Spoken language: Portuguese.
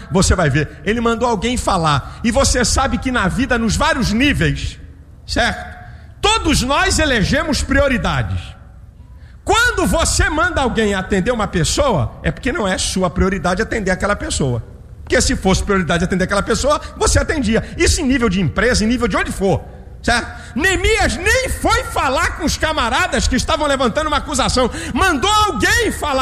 você vai ver. Ele mandou alguém falar. E você sabe que na vida, nos vários níveis, certo? Todos nós elegemos prioridades. Quando você manda alguém atender uma pessoa, é porque não é sua prioridade atender aquela pessoa. Porque se fosse prioridade atender aquela pessoa, você atendia. Isso em nível de empresa, em nível de onde for, certo? Neemias nem foi falar com os camaradas que estavam levantando uma acusação. Mandou alguém falar.